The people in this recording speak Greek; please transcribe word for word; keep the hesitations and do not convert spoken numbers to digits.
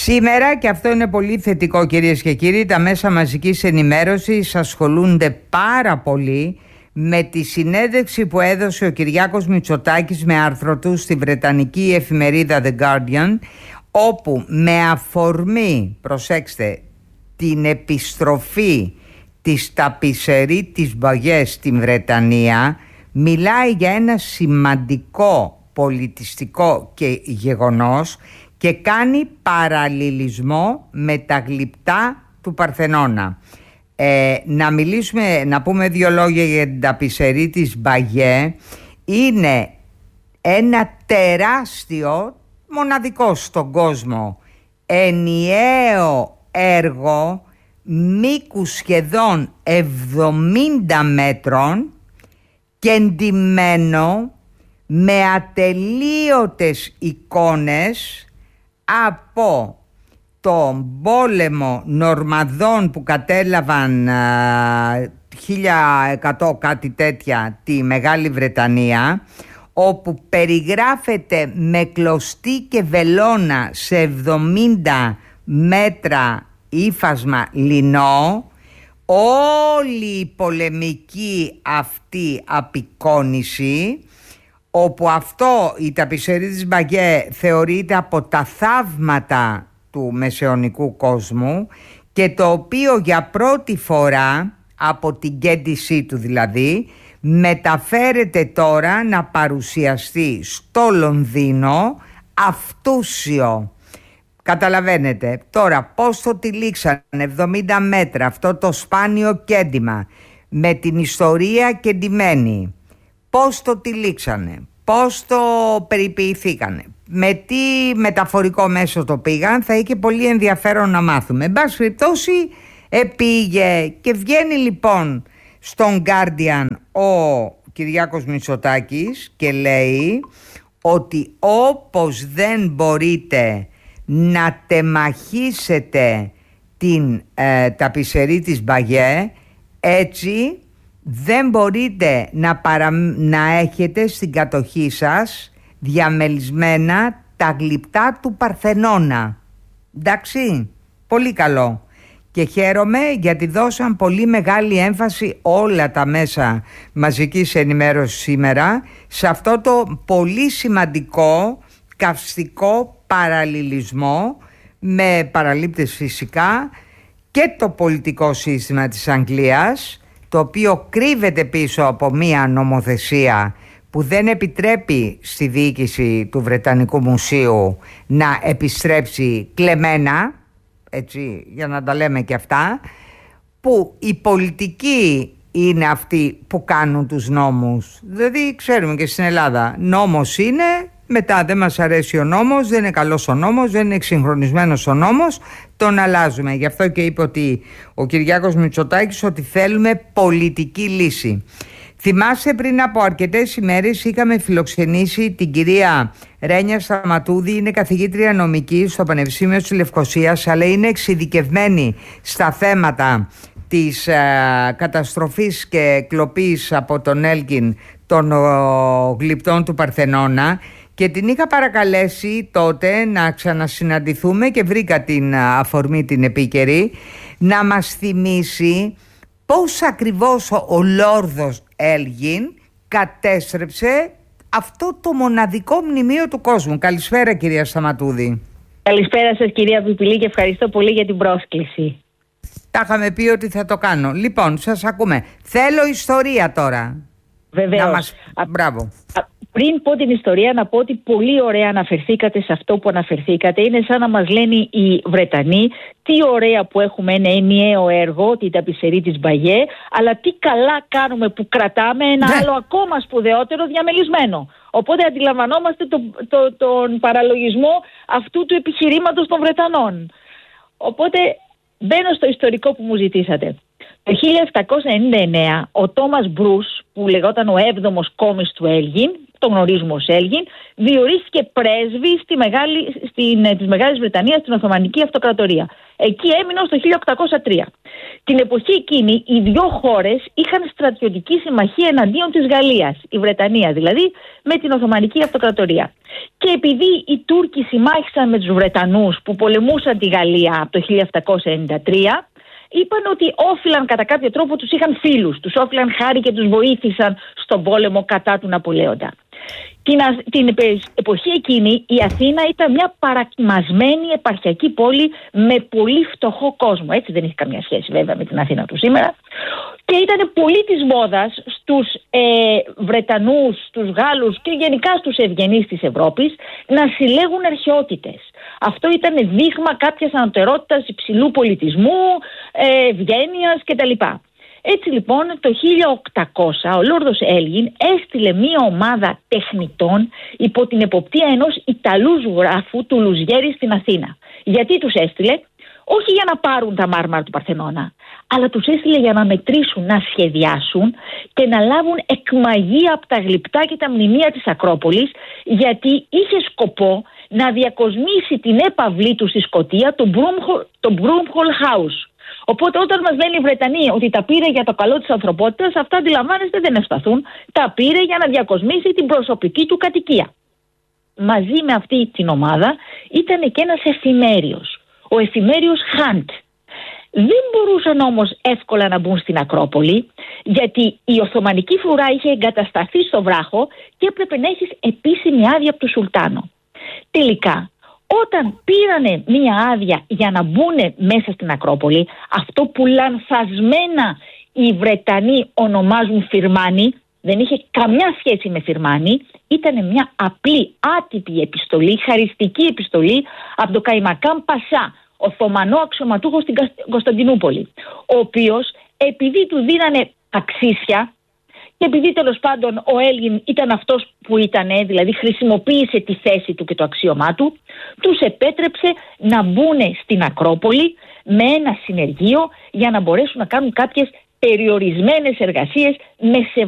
Σήμερα, και αυτό είναι πολύ θετικό κυρίες και κύριοι, τα μέσα μαζικής ενημέρωσης ασχολούνται πάρα πολύ με τη συνέντευξη που έδωσε ο Κυριάκος Μητσοτάκης με άρθρο του στη βρετανική εφημερίδα The Guardian, όπου με αφορμή, προσέξτε, την επιστροφή της ταπισερίτης Μπαγιέ στην Βρετανία, μιλάει για ένα σημαντικό πολιτιστικό και γεγονός και κάνει παραλληλισμό με τα γλυπτά του Παρθενώνα. Ε, να μιλήσουμε, να πούμε δύο λόγια για την ταπισερίτης Μπαγιέ. Είναι ένα τεράστιο, μοναδικό στον κόσμο, ενιαίο έργο μήκους σχεδόν εβδομήντα μέτρων και εντυμένο με ατελείωτες εικόνες από τον πόλεμο Νορμανδών που κατέλαβαν χίλια εκατό κάτι τέτοια τη Μεγάλη Βρετανία, όπου περιγράφεται με κλωστή και βελόνα σε εβδομήντα μέτρα ύφασμα λινό όλη η πολεμική αυτή απεικόνηση, όπου αυτό, η ταπισερίτης Μπαγιέ, θεωρείται από τα θαύματα του μεσαιωνικού κόσμου και το οποίο για πρώτη φορά, από την κέντησή του δηλαδή, μεταφέρεται τώρα να παρουσιαστεί στο Λονδίνο αυτούσιο. Καταλαβαίνετε τώρα πώς το τυλίξανε εβδομήντα μέτρα αυτό το σπάνιο κέντημα με την ιστορία κεντημένη. Πώς το τυλίξανε, πώς το περιποιηθήκανε, με τι μεταφορικό μέσο το πήγαν, θα είχε πολύ ενδιαφέρον να μάθουμε. Εν πάση περιπτώσει επήγε και βγαίνει λοιπόν στον Guardian ο Κυριάκος Μητσοτάκης και λέει ότι όπως δεν μπορείτε να τεμαχίσετε την ε, ταπισερίτης Μπαγιέ, έτσι δεν μπορείτε να, παρα... να έχετε στην κατοχή σας διαμελισμένα τα γλυπτά του Παρθενώνα. Εντάξει, πολύ καλό. Και χαίρομαι γιατί δώσαν πολύ μεγάλη έμφαση όλα τα μέσα μαζικής ενημέρωσης σήμερα σε αυτό το πολύ σημαντικό καυστικό παραλληλισμό με παραλήπτες φυσικά και το πολιτικό σύστημα της Αγγλίας, το οποίο κρύβεται πίσω από μία νομοθεσία που δεν επιτρέπει στη διοίκηση του Βρετανικού Μουσείου να επιστρέψει κλεμμένα, έτσι, για να τα λέμε και αυτά, που οι πολιτικοί είναι αυτοί που κάνουν τους νόμους. Δηλαδή ξέρουμε και στην Ελλάδα νόμος είναι, μετά δεν μας αρέσει ο νόμος, δεν είναι καλός ο νόμος, δεν είναι εξυγχρονισμένος ο νόμος, τον αλλάζουμε. Γι' αυτό και είπε ότι ο Κυριάκος Μητσοτάκης ότι θέλουμε πολιτική λύση. Θυμάσαι, πριν από αρκετές ημέρες είχαμε φιλοξενήσει την κυρία Ρένια Σταματούδη, είναι καθηγήτρια νομική στο Πανεπιστήμιο της Λευκωσίας, αλλά είναι εξειδικευμένη στα θέματα της ε, καταστροφής και κλοπής από τον Έλκιν των ο, γλυπτών του Παρθενώνα, και την είχα παρακαλέσει τότε να ξανασυναντηθούμε και βρήκα την αφορμή την επίκαιρη να μας θυμίσει πώς ακριβώς ο Λόρδος Έλγιν κατέστρεψε αυτό το μοναδικό μνημείο του κόσμου. Καλησπέρα κυρία Σταματούδη. Καλησπέρα σας κυρία Πιπηλή και ευχαριστώ πολύ για την πρόσκληση. Τα είχαμε πει ότι θα το κάνω. Λοιπόν, σας ακούμε. Θέλω ιστορία τώρα. Βεβαίως. Να μας... Α, μπράβο. Α, πριν πω την ιστορία, να πω ότι πολύ ωραία αναφερθήκατε σε αυτό που αναφερθήκατε. Είναι σαν να μας λένε οι Βρετανοί τι ωραία που έχουμε ένα ενιαίο έργο, την ταπισερίτης Μπαγιέ, αλλά τι καλά κάνουμε που κρατάμε ένα ναι. άλλο ακόμα σπουδαιότερο διαμελισμένο. Οπότε αντιλαμβανόμαστε το, το, τον παραλογισμό αυτού του επιχειρήματος των Βρετανών. Οπότε μπαίνω στο ιστορικό που μου ζητήσατε. Το χίλια επτακόσια ενενήντα εννέα ο Τόμας Μπρους, που λεγόταν ο έβδομος κόμις του Έλγιν, τον γνωρίζουμε ως Έλγιν, διορίστηκε πρέσβη στη μεγάλη, στην, της Μεγάλης Βρετανίας στην Οθωμανική Αυτοκρατορία. Εκεί έμεινε ως το χίλια οκτακόσια τρία. Την εποχή εκείνη οι δύο χώρες είχαν στρατιωτική συμμαχία εναντίον της Γαλλίας, η Βρετανία δηλαδή, με την Οθωμανική Αυτοκρατορία. Και επειδή οι Τούρκοι συμμάχησαν με τους Βρετανούς που πολεμούσαν τη Γαλλία από το χίλια επτακόσια ενενήντα τρία, είπαν ότι όφυλαν κατά κάποιο τρόπο, τους είχαν φίλους, τους όφυλαν χάρη και τους βοήθησαν στον πόλεμο κατά του Ναπολέοντα. Την, την εποχή εκείνη η Αθήνα ήταν μια παρακυμασμένη επαρχιακή πόλη με πολύ φτωχό κόσμο. Έτσι δεν είχε καμία σχέση βέβαια με την Αθήνα του σήμερα. Και ήταν πολύ της μόδας στους ε, Βρετανούς, στους Γάλλους και γενικά στους ευγενείς της Ευρώπης να συλλέγουν αρχαιότητες. Αυτό ήταν δείγμα κάποιας ανωτερότητας υψηλού πολιτισμού, ε, ευγένειας κτλ. Έτσι λοιπόν το χίλια οκτακόσια ο Λόρδος Έλγιν έστειλε μία ομάδα τεχνητών υπό την εποπτεία ενός Ιταλού ζωγράφου του Λουζιέρη στην Αθήνα. Γιατί τους έστειλε? Όχι για να πάρουν τα μάρμαρα του Παρθενώνα, αλλά τους έστειλε για να μετρήσουν, να σχεδιάσουν και να λάβουν εκμαγεία από τα γλυπτά και τα μνημεία της Ακρόπολης, γιατί είχε σκοπό να διακοσμήσει την έπαυλή του στη Σκωτία, το Broomhall House. Οπότε όταν μας λένε οι Βρετανοί ότι τα πήρε για το καλό της ανθρωπότητας, αυτά αντιλαμβάνεστε δεν ευσταθούν. Τα πήρε για να διακοσμήσει την προσωπική του κατοικία. Μαζί με αυτή την ομάδα ήταν και ένας εφημέριος, ο εφημέριος Χαντ. Δεν μπορούσαν όμως εύκολα να μπουν στην Ακρόπολη, γιατί η Οθωμανική φρουρά είχε εγκατασταθεί στο βράχο και έπρεπε να έχεις επίσημη άδεια από τον Σουλτάνο. Τελικά, όταν πήρανε μία άδεια για να μπουν μέσα στην Ακρόπολη, αυτό που λανθασμένα οι Βρετανοί ονομάζουν φιρμάνι, δεν είχε καμιά σχέση με φιρμάνι, ήταν μια απλή άτυπη επιστολή, χαριστική επιστολή από τον Καϊμακάν Πασά, Οθωμανό αξιωματούχο στην Κωνσταντινούπολη, ο οποίος επειδή του δίνανε αξίσια και επειδή τέλος πάντων ο Έλγιν ήταν αυτός που ήταν, δηλαδή χρησιμοποίησε τη θέση του και το αξίωμά του, τους επέτρεψε να μπουν στην Ακρόπολη με ένα συνεργείο για να μπορέσουν να κάνουν κάποιες περιορισμένες εργασίες με